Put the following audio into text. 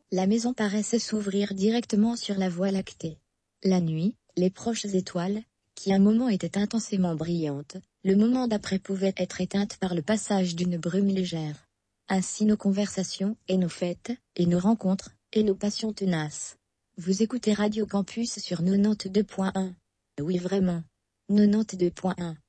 la maison paraissait s'ouvrir directement sur la Voie lactée. La nuit, les proches étoiles, qui un moment étaient intensément brillantes, le moment d'après pouvaient être éteintes par le passage d'une brume légère. Ainsi nos conversations, et nos fêtes, et nos rencontres, et nos passions tenaces. Vous écoutez Radio Campus sur 92.1. Oui vraiment. 92.1.